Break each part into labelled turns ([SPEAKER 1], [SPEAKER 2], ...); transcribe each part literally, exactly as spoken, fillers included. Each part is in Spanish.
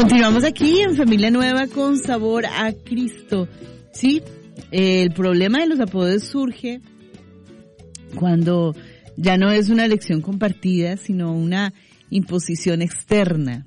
[SPEAKER 1] Continuamos aquí en Familia Nueva con sabor a Cristo. Sí, el problema de los apodos surge cuando ya no es una elección compartida, sino una imposición externa.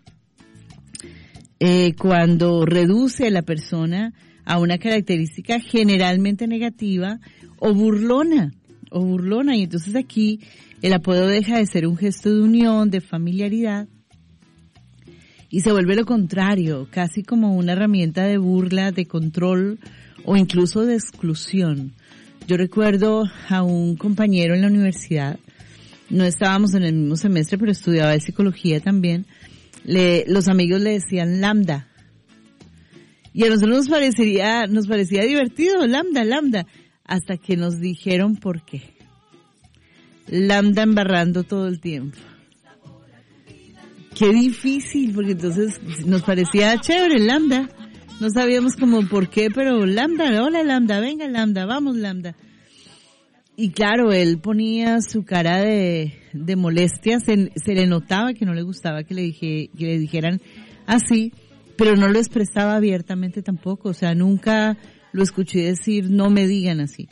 [SPEAKER 1] Eh, cuando reduce a la persona a una característica generalmente negativa o burlona, o burlona, y entonces aquí el apodo deja de ser un gesto de unión, de familiaridad, y se vuelve lo contrario, casi como una herramienta de burla, de control o incluso de exclusión. Yo recuerdo a un compañero en la universidad, no estábamos en el mismo semestre, pero estudiaba psicología también. Le, los amigos le decían lambda. Y a nosotros nos parecería, nos parecía divertido, lambda, lambda, hasta que nos dijeron por qué. Lambda embarrando todo el tiempo. Qué difícil, porque entonces nos parecía chévere, lambda. No sabíamos como por qué, pero lambda, hola lambda, venga lambda, vamos lambda. Y claro, él ponía su cara de, de molestia, se, se le notaba que no le gustaba que le, dije, que le dijeran así, pero no lo expresaba abiertamente tampoco, o sea, nunca lo escuché decir, no me digan así.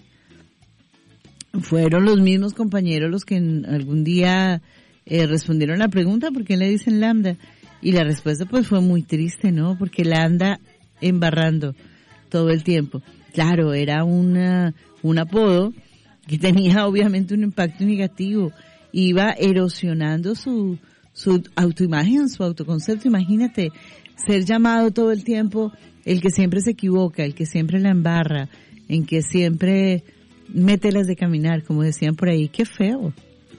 [SPEAKER 1] Fueron los mismos compañeros los que en algún día eh, respondieron la pregunta, ¿por qué le dicen lambda? Y la respuesta pues fue muy triste, ¿no? Porque la anda embarrando todo el tiempo. Claro, era una, un apodo que tenía obviamente un impacto negativo, iba erosionando su, su autoimagen, su autoconcepto. Imagínate, ser llamado todo el tiempo el que siempre se equivoca, el que siempre la embarra, en que siempre mete las de caminar, como decían por ahí, qué feo.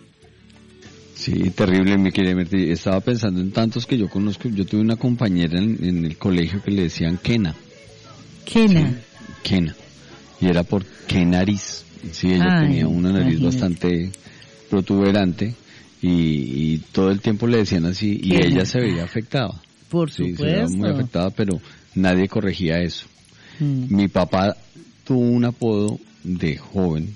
[SPEAKER 2] Sí, terrible, mi querida Merti. Estaba pensando en tantos que yo conozco. Yo tuve una compañera en, en el colegio que le decían Kena.
[SPEAKER 1] Kena.
[SPEAKER 2] Sí, Kena. Y era por qué nariz. Sí, ella Ay, tenía una nariz imagínate. bastante protuberante y, y todo el tiempo le decían así y Kena. Ella se veía afectada.
[SPEAKER 1] Por
[SPEAKER 2] sí,
[SPEAKER 1] supuesto.
[SPEAKER 2] Se veía muy afectada, pero nadie corregía eso. Mm. Mi papá tuvo un apodo de joven,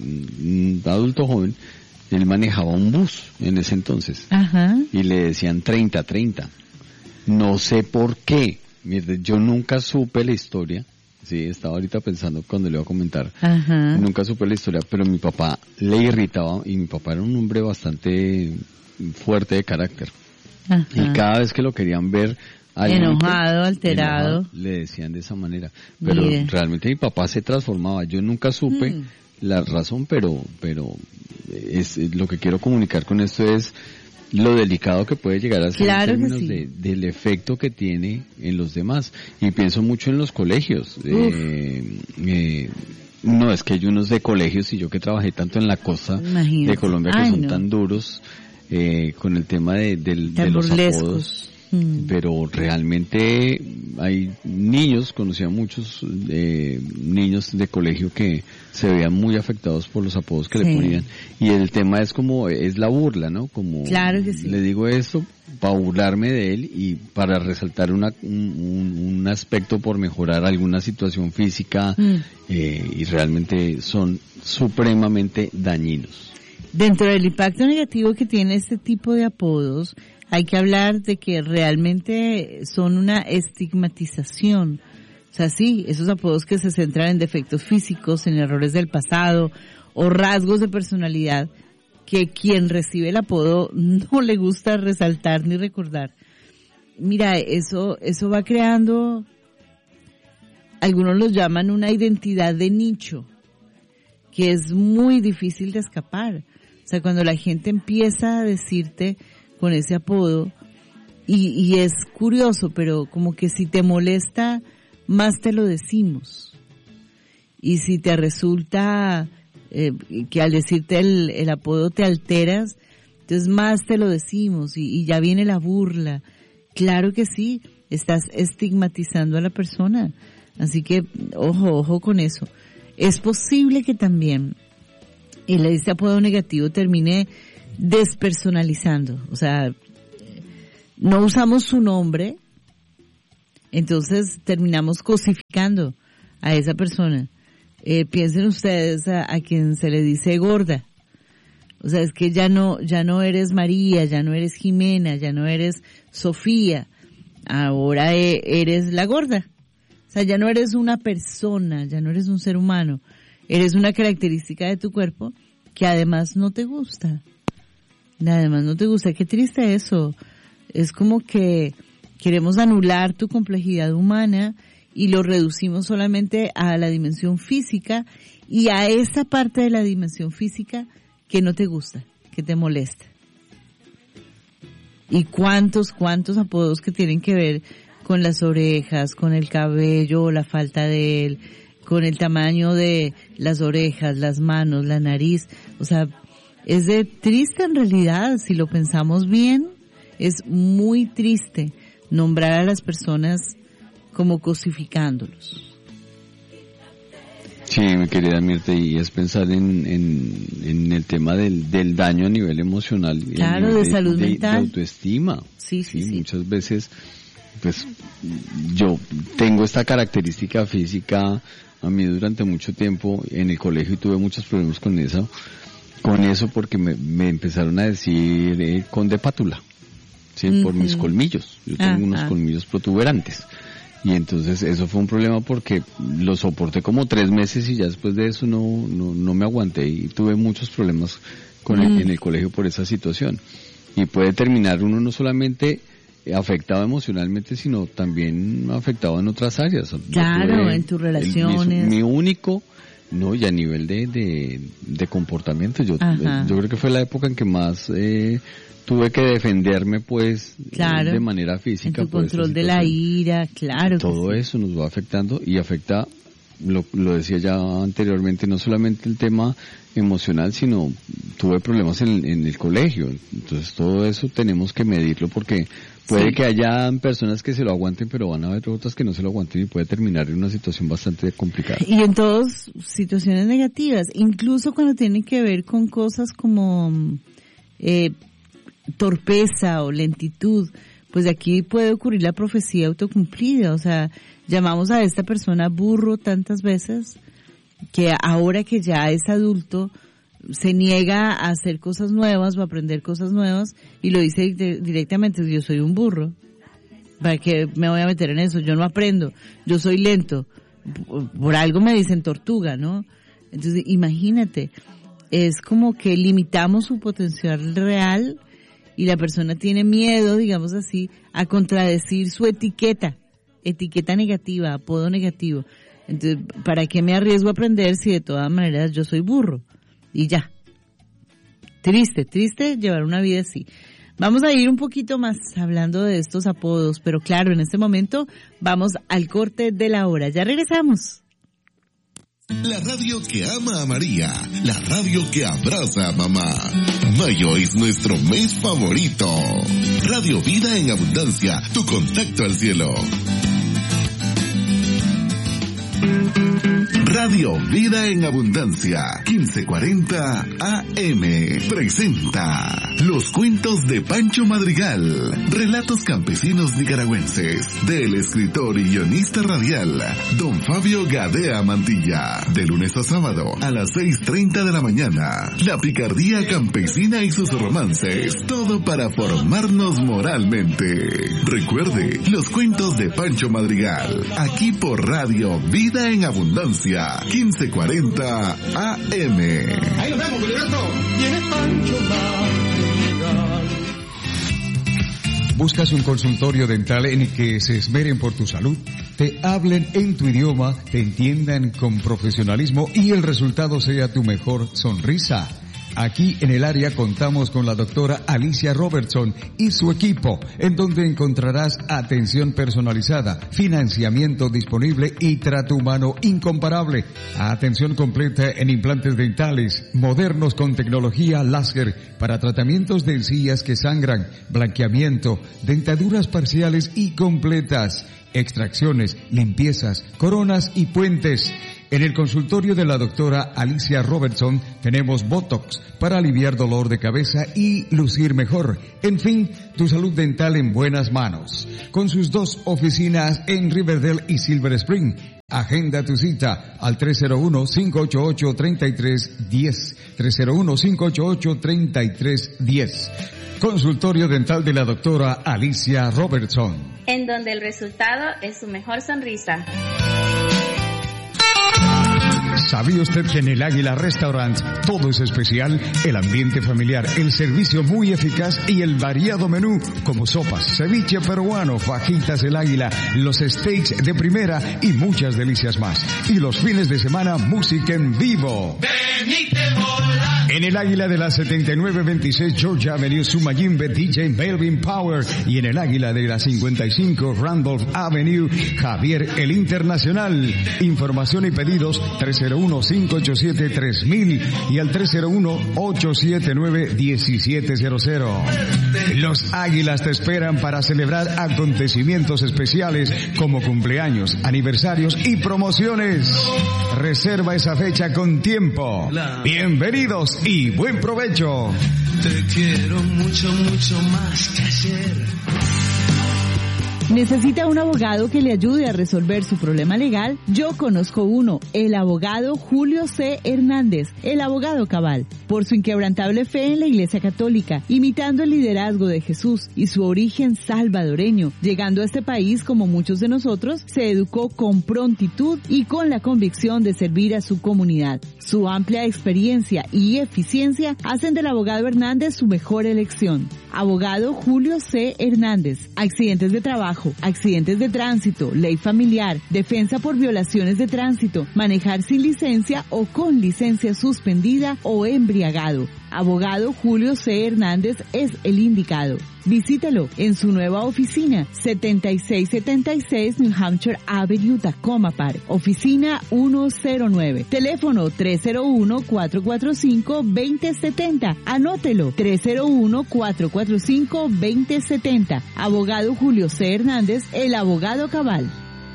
[SPEAKER 2] un adulto joven. Él manejaba un bus en ese entonces.
[SPEAKER 1] Ajá.
[SPEAKER 2] Y le decían treinta treinta. No sé por qué. Mire, yo nunca supe la historia. Sí, estaba ahorita pensando cuando le iba a comentar.
[SPEAKER 1] Ajá.
[SPEAKER 2] Nunca supe la historia, pero mi papá le irritaba, y mi papá era un hombre bastante fuerte de carácter.
[SPEAKER 1] Ajá.
[SPEAKER 2] Y cada vez que lo querían ver
[SPEAKER 1] enojado, alterado,
[SPEAKER 2] enojado, le decían de esa manera. Pero
[SPEAKER 1] Mire.
[SPEAKER 2] realmente mi papá se transformaba. Yo nunca supe mm. la razón, pero pero es, es lo que quiero comunicar con esto es lo delicado que puede llegar a ser
[SPEAKER 1] claro
[SPEAKER 2] en términos
[SPEAKER 1] sí.
[SPEAKER 2] de, del efecto que tiene en los demás. Y pienso mucho en los colegios. Eh, eh, no, es que hay unos de colegios, y yo que trabajé tanto en la costa
[SPEAKER 1] Imagínate.
[SPEAKER 2] de Colombia, que
[SPEAKER 1] Ay,
[SPEAKER 2] son
[SPEAKER 1] no.
[SPEAKER 2] tan duros eh, con el tema de, de, de los apodos. Mm. Pero realmente hay niños, conocí a muchos eh, niños de colegio que se veían muy afectados por los apodos que sí. le ponían, y el tema es como, es la burla, ¿no? Como
[SPEAKER 1] claro que sí.
[SPEAKER 2] le digo esto para burlarme de él y para resaltar una, un, un aspecto por mejorar alguna situación física, mm. eh, y realmente son supremamente dañinos.
[SPEAKER 1] Dentro del impacto negativo que tiene este tipo de apodos, hay que hablar de que realmente son una estigmatización. O sea, sí, esos apodos que se centran en defectos físicos, en errores del pasado o rasgos de personalidad que quien recibe el apodo no le gusta resaltar ni recordar. Mira, eso, eso va creando, algunos los llaman una identidad de nicho, que es muy difícil de escapar. O sea, cuando la gente empieza a decirte con ese apodo, y, y es curioso, pero como que si te molesta, más te lo decimos. Y si te resulta eh, que al decirte el, el apodo te alteras, entonces más te lo decimos, y, y ya viene la burla. Claro que sí, estás estigmatizando a la persona. Así que, ojo, ojo con eso. Es posible que también el este apodo negativo termine despersonalizando, o sea, no usamos su nombre, entonces terminamos cosificando a esa persona. Eh, piensen ustedes a, a quien se le dice gorda, o sea, es que ya no, ya no eres María, ya no eres Jimena, ya no eres Sofía, ahora e- eres la gorda. O sea, ya no eres una persona, ya no eres un ser humano, eres una característica de tu cuerpo que además no te gusta. Además no te gusta, qué triste eso. Es como que queremos anular tu complejidad humana y lo reducimos solamente a la dimensión física y a esa parte de la dimensión física que no te gusta, que te molesta. Y cuántos, cuántos apodos que tienen que ver con las orejas, con el cabello, la falta de él, con el tamaño de las orejas, las manos, la nariz. O sea, es de triste en realidad, si lo pensamos bien, es muy triste nombrar a las personas como cosificándolos.
[SPEAKER 2] Sí, mi querida Mirta, y es pensar en, en, en el tema del, del daño a nivel emocional.
[SPEAKER 1] Claro, de, de salud
[SPEAKER 2] de,
[SPEAKER 1] mental.
[SPEAKER 2] De autoestima.
[SPEAKER 1] Sí, sí, sí, sí.
[SPEAKER 2] Muchas veces, pues, yo tengo esta característica física, a mí durante mucho tiempo en el colegio y tuve muchos problemas con eso, con eso porque me, me empezaron a decir eh, conde pátula, ¿sí? Uh-huh. Por mis colmillos. Yo tengo uh-huh. unos colmillos protuberantes. Y entonces eso fue un problema porque lo soporté como tres meses y ya después de eso no no, no me aguanté y tuve muchos problemas con el, mm. en el colegio por esa situación. Y puede terminar uno no solamente afectado emocionalmente, sino también afectado en otras áreas.
[SPEAKER 1] Claro, en tus relaciones.
[SPEAKER 2] El, mi, mi único, no, y a nivel de, de, de comportamiento, yo, yo creo que fue la época en que más... Eh, tuve que defenderme, pues,
[SPEAKER 1] claro,
[SPEAKER 2] de manera física.
[SPEAKER 1] En tu control de la ira, claro.
[SPEAKER 2] Todo
[SPEAKER 1] que
[SPEAKER 2] eso sí. nos va afectando y afecta, lo, lo decía ya anteriormente, no solamente el tema emocional, sino tuve problemas en, en el colegio. Entonces todo eso tenemos que medirlo porque puede sí. que haya personas que se lo aguanten, pero van a haber otras que no se lo aguanten y puede terminar en una situación bastante complicada.
[SPEAKER 1] Y en todas situaciones negativas, incluso cuando tienen que ver con cosas como... Eh, torpeza o lentitud, pues de aquí puede ocurrir la profecía autocumplida. O sea, llamamos a esta persona burro tantas veces que ahora que ya es adulto se niega a hacer cosas nuevas o a aprender cosas nuevas y lo dice de, directamente, yo soy un burro, ¿para qué me voy a meter en eso? Yo no aprendo, yo soy lento, por, por algo me dicen tortuga, ¿no? Entonces imagínate, es como que limitamos su potencial real y la persona tiene miedo, digamos así, a contradecir su etiqueta, etiqueta negativa, apodo negativo. Entonces, ¿para qué me arriesgo a aprender si de todas maneras yo soy burro? Y ya. Triste, triste llevar una vida así. Vamos a ir un poquito más hablando de estos apodos, pero claro, en este momento vamos al corte de la hora. Ya regresamos.
[SPEAKER 3] La radio que ama a María, la radio que abraza a mamá. Mayo es nuestro mes favorito. Radio Vida en Abundancia, tu contacto al cielo. Radio Vida en Abundancia, quince cuarenta A M, presenta Los Cuentos de Pancho Madrigal, relatos campesinos nicaragüenses, del escritor y guionista radial, don Fabio Gadea Mantilla, de lunes a sábado a las seis treinta de la mañana. La picardía campesina y sus romances, todo para formarnos moralmente. Recuerde, Los Cuentos de Pancho Madrigal, aquí por Radio Vida en Abundancia, quince cuarenta A M.
[SPEAKER 4] Ahí nos vemos, Gilberto. Viene Pancho Madrigal.
[SPEAKER 5] ¿Buscas un consultorio dental en el que se esmeren por tu salud? Te hablen en tu idioma, te entiendan con profesionalismo y el resultado sea tu mejor sonrisa. Aquí en el área contamos con la doctora Alicia Robertson y su equipo, en donde encontrarás atención personalizada, financiamiento disponible y trato humano incomparable. Atención completa en implantes dentales, modernos con tecnología láser para tratamientos de encías que sangran, blanqueamiento, dentaduras parciales y completas, extracciones, limpiezas, coronas y puentes. En el consultorio de la doctora Alicia Robertson tenemos Botox para aliviar dolor de cabeza y lucir mejor. En fin, tu salud dental en buenas manos. Con sus dos oficinas en Riverdale y Silver Spring. Agenda tu cita al tres cero uno, cinco ocho ocho, tres tres uno cero, tres cero uno, cinco ocho ocho, tres tres uno cero. Consultorio dental de la doctora Alicia Robertson,
[SPEAKER 6] en donde el resultado es su mejor sonrisa.
[SPEAKER 5] ¿Sabía usted que en el Águila Restaurant todo es especial? El ambiente familiar, el servicio muy eficaz y el variado menú como sopas, ceviche peruano, fajitas del Águila, los steaks de primera y muchas delicias más. Y los fines de semana, música en vivo. En el Águila de la setenta y nueve veintiséis Georgia Avenue, Sumayimbe, D J Melvin Power. Y en el Águila de la cincuenta y cinco Randolph Avenue, Javier el Internacional. Información y pedidos tres cero uno, cinco ocho siete, tres mil y al tres cero uno, ocho siete nueve, uno siete cero cero. Los Águilas te esperan para celebrar acontecimientos especiales como cumpleaños, aniversarios y promociones. Reserva esa fecha con tiempo. Bienvenidos y buen provecho.
[SPEAKER 4] Te quiero mucho, mucho más que ayer.
[SPEAKER 1] ¿Necesita un abogado que le ayude a resolver su problema legal? Yo conozco uno, el abogado Julio C. Hernández, el abogado cabal. Por su inquebrantable fe en la Iglesia Católica, imitando el liderazgo de Jesús y su origen salvadoreño, llegando a este país como muchos de nosotros, se educó con prontitud y con la convicción de servir a su comunidad. Su amplia experiencia y eficiencia hacen del abogado Hernández su mejor elección. Abogado Julio C. Hernández, accidentes de trabajo, accidentes de tránsito, ley familiar, defensa por violaciones de tránsito, manejar sin licencia o con licencia suspendida o embriagado. Abogado Julio C. Hernández es el indicado. Visítelo en su nueva oficina, setenta y seis setenta y seis New Hampshire Avenue, Tacoma Park. Oficina ciento nueve. Teléfono tres cero uno, cuatro cuatro cinco, dos cero siete cero. Anótelo, tres cero uno, cuatro cuatro cinco, dos cero siete cero. Abogado Julio C. Hernández, el abogado cabal.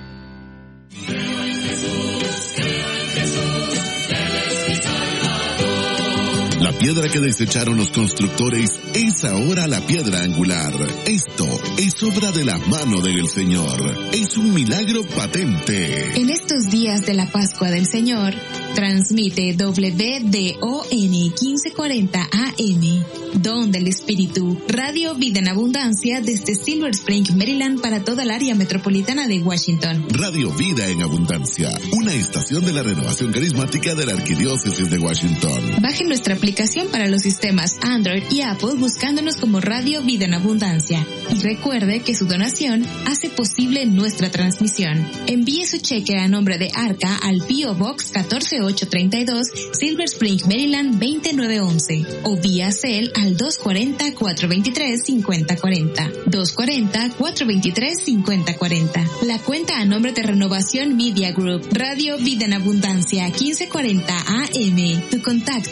[SPEAKER 3] La piedra que desecharon los constructores es ahora la piedra angular. Esto es obra de la mano del Señor. Es un milagro patente.
[SPEAKER 7] En estos días de la Pascua del Señor, transmite W D O N quince cuarenta A M, Don del Espíritu, Radio Vida en Abundancia desde Silver Spring, Maryland para toda el área metropolitana de Washington.
[SPEAKER 3] Radio Vida en Abundancia, una estación de la renovación carismática de la Arquidiócesis de Washington.
[SPEAKER 7] Baje nuestra aplicación para los sistemas Android y Apple buscándonos como Radio Vida en Abundancia. Y recuerde que su donación hace posible nuestra transmisión. Envíe su cheque a nombre de Arca al P O Box catorce mil ochocientos treinta y dos, Silver Spring, Maryland veintinueve once o vía Cel al dos cuatro cero, cuatro dos tres, cinco cero cuatro cero, dos cuatro cero, cuatro dos tres, cinco cero cuatro cero. La cuenta a nombre de Renovación Media Group, Radio Vida en Abundancia quince cuarenta A M. Tu contacto